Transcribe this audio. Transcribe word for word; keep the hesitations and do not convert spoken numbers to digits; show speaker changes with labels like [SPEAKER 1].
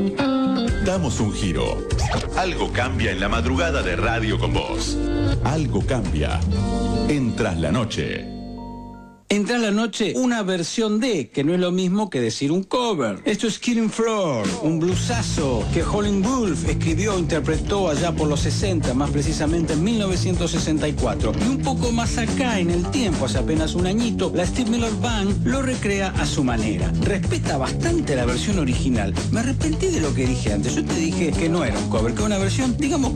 [SPEAKER 1] Damos un giro. Algo cambia en la madrugada de Radio con Vos. Algo cambia en Tras la Noche.
[SPEAKER 2] En Tras la Noche, una versión de, que no es lo mismo que decir un cover. Esto es Killing Floor, un bluesazo que Howlin' Wolf escribió e interpretó allá por los sesenta, más precisamente en mil novecientos sesenta y cuatro. Y un poco más acá en el tiempo, hace apenas un añito, la Steve Miller Band lo recrea a su manera. Respeta bastante la versión original. Me arrepentí de lo que dije antes. Yo te dije que no era un cover, que era una versión, digamos,